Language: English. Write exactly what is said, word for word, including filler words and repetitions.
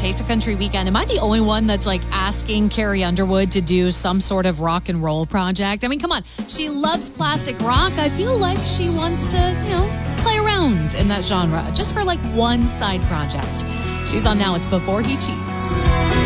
Taste of Country weekend. Am I the only one that's like asking Carrie Underwood to do some sort of rock and roll project? I mean, come on. She loves classic rock. I feel like she wants to, you know, play around in that genre just for like one side project. She's on now. It's Before He Cheats.